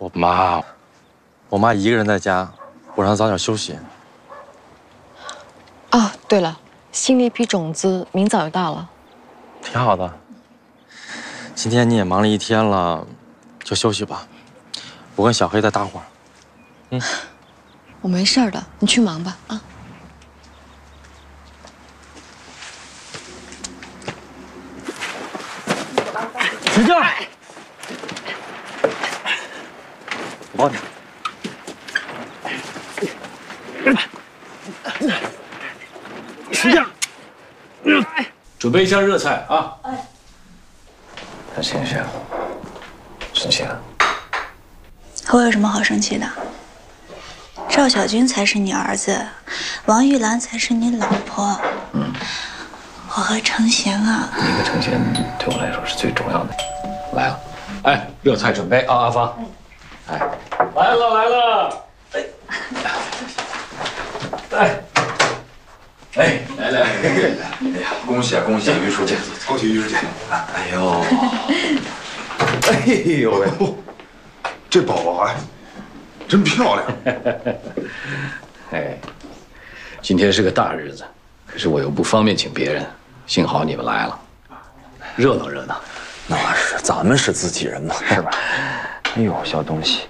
我妈一个人在家，我让她早点休息。 哦，对了，新的一批种子明早就到了， 挺好的。今天你也忙了一天了，就休息吧。我跟小黑再打会儿。 我没事的，你去忙吧啊。 使劲儿！我抱你。使劲儿！ 准备一下热菜啊！ 他醒醒，生气了。 我有什么好生气的？赵小军才是你儿子，王玉兰才是你老婆。我和程贤啊， 你和程贤对我来说是最重要的。来了， 哎，热菜准备啊，阿芳。哎，来了。来， 哎呀，恭喜于书记，恭喜于书记！哎呦，哎呦喂，这宝宝还真漂亮。 哎，今天是个大日子，可是我又不方便请别人，幸好你们来了，热闹热闹。 那是，咱们是自己人嘛，是吧？哎呦，小东西。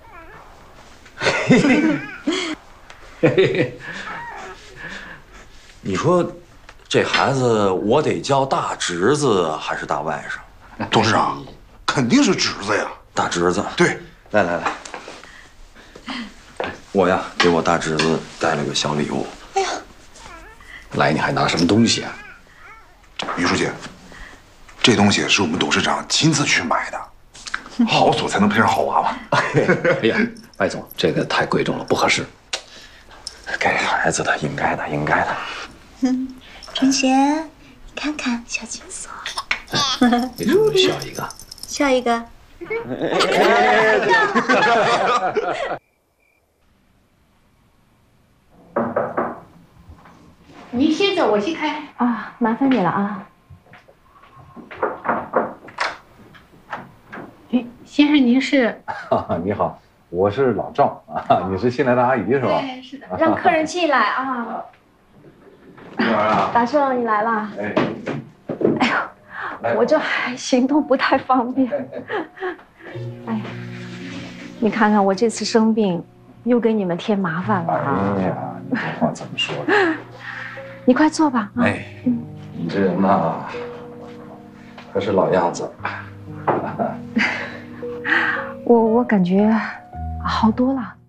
你说，这孩子我得叫大侄子还是大外甥？ 董事长，肯定是侄子呀。 大侄子。 对， 来，我呀给我大侄子带了个小礼物。 哎呀， 来，你还拿什么东西啊？ 于书记，这东西是我们董事长亲自去买的，好锁才能配上好娃娃。 哎呀，白总，这个太贵重了，不合适。 给孩子的，应该的。 程贤，你看看小金锁， 你是不是笑一个？ 笑一个。 你先走，我去开。 啊，麻烦你了啊。 哎，先生，您是？ 你好，我是老赵啊，你是新来的阿姨是吧？ 哎，是的。 让客人进来啊。 女儿啊， 大顺，你来了。哎呦，我这还行动不太方便。哎呀，你看看我这次生病，又给你们添麻烦了啊。 哎呀，你这话怎么说的？ 你快坐吧。 哎，你这人呐，可是老样子。 我感觉好多了。